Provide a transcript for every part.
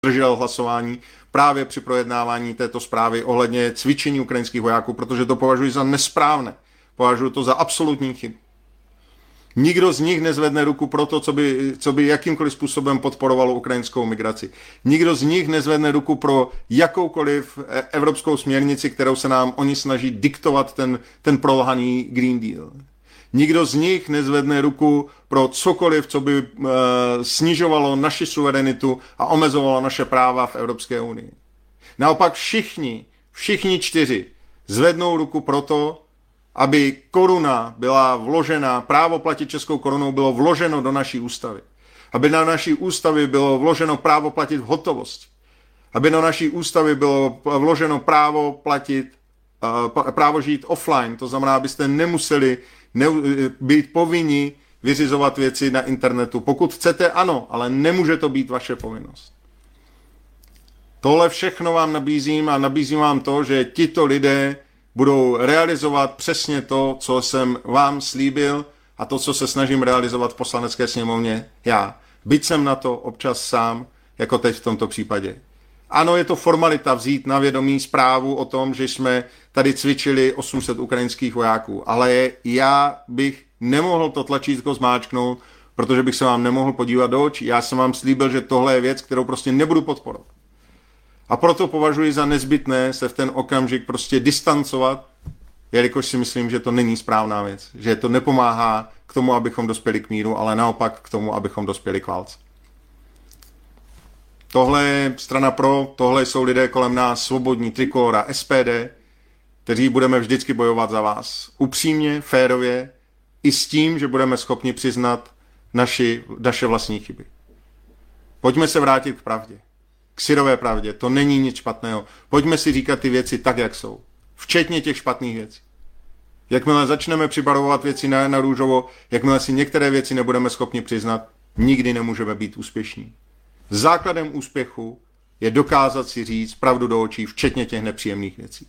zdržel hlasování právě při projednávání této zprávy ohledně cvičení ukrajinských vojáků, protože to považuji za nesprávné. Považuji to za absolutní chybu. Nikdo z nich nezvedne ruku pro to, co by jakýmkoliv způsobem podporovalo ukrajinskou migraci. Nikdo z nich nezvedne ruku pro jakoukoliv evropskou směrnici, kterou se nám oni snaží diktovat ten prolhaný Green Deal. Nikdo z nich nezvedne ruku pro cokoliv, co by snižovalo naši suverenitu a omezovalo naše práva v Evropské unii. Naopak všichni 4 zvednou ruku pro to, aby koruna byla vložena, právo platit českou korunou bylo vloženo do naší ústavy. Aby na naší ústavy bylo vloženo právo platit v hotovosti. Aby na naší ústavy bylo vloženo právo žít offline. To znamená, abyste nemuseli být povinni vyřizovat věci na internetu. Pokud chcete, ano, ale nemůže to být vaše povinnost. Tohle všechno vám nabízím a nabízím vám to, že tito lidé budou realizovat přesně to, co jsem vám slíbil a to, co se snažím realizovat v Poslanecké sněmovně já. Byť jsem na to občas sám, jako teď v tomto případě. Ano, je to formalita vzít na vědomí zprávu o tom, že jsme tady cvičili 800 ukrajinských vojáků, ale já bych nemohl to tlačítko zmáčknout, protože bych se vám nemohl podívat do očí. Já jsem vám slíbil, že tohle je věc, kterou prostě nebudu podporovat. A proto považuji za nezbytné se v ten okamžik prostě distancovat, jelikož si myslím, že to není správná věc. Že to nepomáhá k tomu, abychom dospěli k míru, ale naopak k tomu, abychom dospěli k válce. Tohle je strana pro, tohle jsou lidé kolem nás, Svobodní, Trikolora, SPD, kteří budeme vždycky bojovat za vás. Upřímně, férově, i s tím, že budeme schopni přiznat naše vlastní chyby. Pojďme se vrátit k pravdě. K syrové pravdě. To není nic špatného. Pojďme si říkat ty věci tak, jak jsou. Včetně těch špatných věcí. Jakmile začneme přibarvovat věci na růžovo, jakmile si některé věci nebudeme schopni přiznat, nikdy nemůžeme být úspěšní. Základem úspěchu je dokázat si říct pravdu do očí, včetně těch nepříjemných věcí.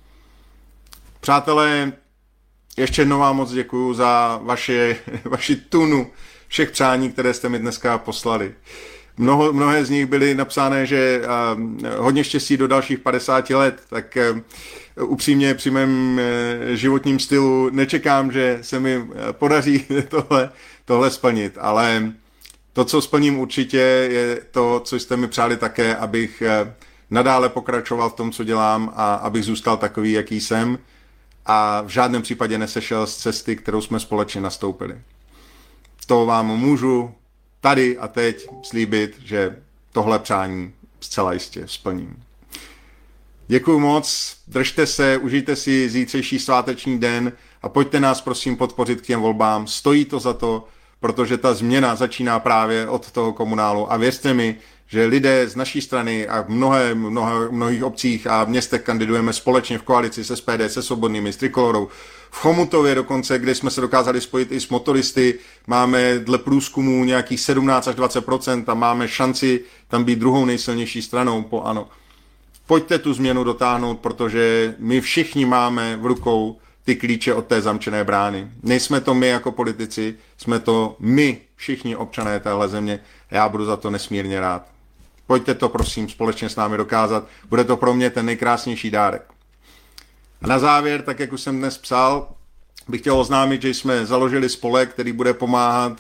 Přátelé, ještě jednou vám moc děkuju za vaši tunu všech přání, které jste mi dneska poslali. Mnohé z nich byly napsané, že hodně štěstí do dalších 50 let, tak upřímně při mém životním stylu nečekám, že se mi podaří tohle splnit, ale to, co splním určitě, je to, co jste mi přáli také, abych nadále pokračoval v tom, co dělám a abych zůstal takový, jaký jsem a v žádném případě nesešel z cesty, kterou jsme společně nastoupili. To vám můžu tady a teď slíbit, že tohle přání zcela jistě splním. Děkuju moc, držte se, užijte si zítřejší sváteční den a pojďte nás prosím podpořit k těm volbám. Stojí to za to, protože ta změna začíná právě od toho komunálu a věřte mi, že lidé z naší strany a v mnohých obcích a městech kandidujeme společně v koalici s SPD, se Svobodnými, s Trikolorou. V Chomutově dokonce, kde jsme se dokázali spojit i s motoristy, máme dle průzkumů nějakých 17 až 20% a máme šanci tam být druhou nejsilnější stranou po ANO. Pojďte tu změnu dotáhnout, protože my všichni máme v rukou ty klíče od té zamčené brány. Nejsme to my jako politici, jsme to my, všichni občané téhle země. Já budu za to nesmírně rád. Pojďte to prosím společně s námi dokázat. Bude to pro mě ten nejkrásnější dárek. A na závěr, tak jak už jsem dnes psal, bych chtěl oznámit, že jsme založili spolek, který bude pomáhat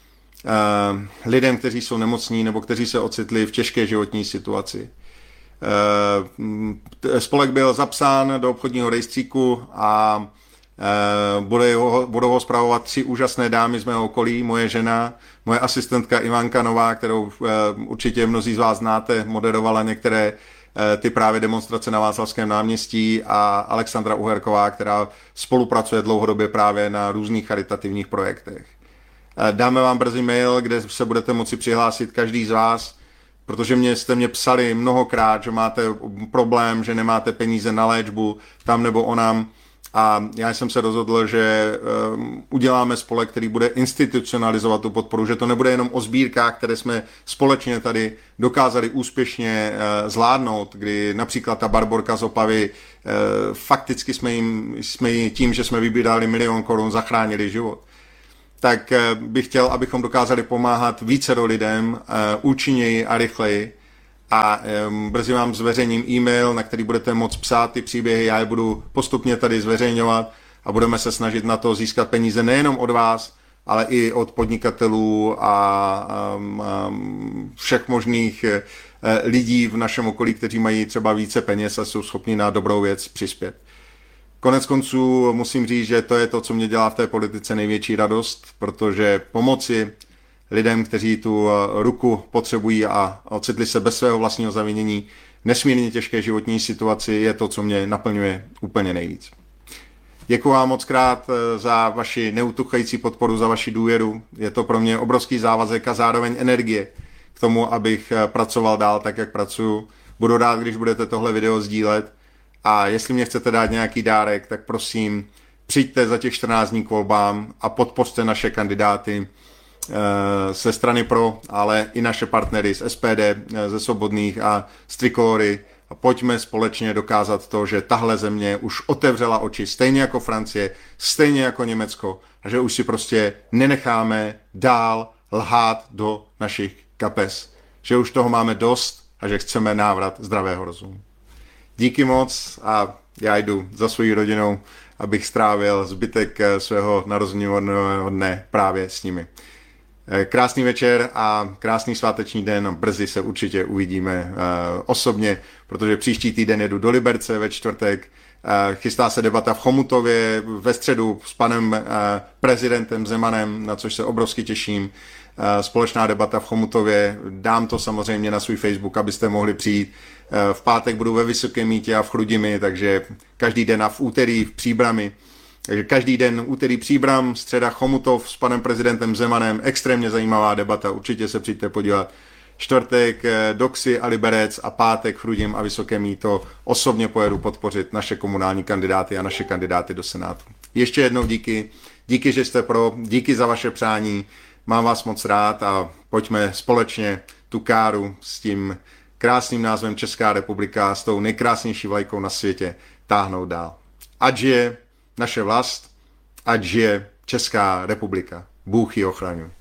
lidem, kteří jsou nemocní nebo kteří se ocitli v těžké životní situaci. Spolek byl zapsán do obchodního rejstříku a budou ho spravovat 3 úžasné dámy z mého okolí, moje žena, moje asistentka Ivanka Nová, kterou určitě mnozí z vás znáte, moderovala některé ty právě demonstrace na Václavském náměstí, a Alexandra Uherková, která spolupracuje dlouhodobě právě na různých charitativních projektech. Dáme vám brzy mail, kde se budete moci přihlásit každý z vás, protože jste mě psali mnohokrát, že máte problém, že nemáte peníze na léčbu tam nebo onam. A já jsem se rozhodl, že uděláme spolek, který bude institucionalizovat tu podporu, že to nebude jenom o sbírkách, které jsme společně tady dokázali úspěšně zvládnout, kdy například ta Barborka z Opavy, fakticky jsme jí tím, že jsme vybírali 1 000 000 korun, zachránili život. Tak bych chtěl, abychom dokázali pomáhat více lidem, účinněji a rychleji. a brzy vám zveřejním e-mail, na který budete moct psát ty příběhy, já je budu postupně tady zveřejňovat a budeme se snažit na to získat peníze nejenom od vás, ale i od podnikatelů a všech možných lidí v našem okolí, kteří mají třeba více peněz a jsou schopni na dobrou věc přispět. Konec konců musím říct, že to je to, co mě dělá v té politice největší radost, protože pomoci lidem, kteří tu ruku potřebují a ocitli se bez svého vlastního zavinění nesmírně těžké životní situaci, je to, co mě naplňuje úplně nejvíc. Děkuji vám moc krát za vaši neutuchající podporu, za vaši důvěru. Je to pro mě obrovský závazek a zároveň energie k tomu, abych pracoval dál tak, jak pracuji. Budu rád, když budete tohle video sdílet. A jestli mě chcete dát nějaký dárek, tak prosím, přijďte za těch 14 dní k volbám a podpořte naše kandidáty ze strany Pro, ale i naše partnery z SPD, ze Svobodných a z Trikolory. A pojďme společně dokázat to, že tahle země už otevřela oči, stejně jako Francie, stejně jako Německo, a že už si prostě nenecháme dál lhát do našich kapes. Že už toho máme dost a že chceme návrat zdravého rozumu. Díky moc a já jdu za svojí rodinou, abych strávil zbytek svého narozeninného dne právě s nimi. Krásný večer a krásný sváteční den. Brzy se určitě uvidíme osobně, protože příští týden jedu do Liberce ve čtvrtek. Chystá se debata v Chomutově ve středu s panem prezidentem Zemanem, na což se obrovsky těším. Společná debata v Chomutově. Dám to samozřejmě na svůj Facebook, abyste mohli přijít. V pátek budu ve Vysokém Mýtě a v Chrudimi, takže každý den a v úterý v Příbrami. Takže každý den úterý Příbram, středa Chomutov s panem prezidentem Zemanem. Extrémně zajímavá debata, určitě se přijďte podívat. Čtvrtek Doxy a Liberec a pátek Chrudim a Vysoké Mýto. Osobně pojedu podpořit naše komunální kandidáty a naše kandidáty do Senátu. Ještě jednou díky. Díky, že jste pro, díky za vaše přání. Mám vás moc rád a pojďme společně tu káru s tím krásným názvem Česká republika, s tou nejkrásnější vlajkou na světě táhnout dál. Ať žije naše vlast, ať žije Česká republika. Bůh ji ochraňuje.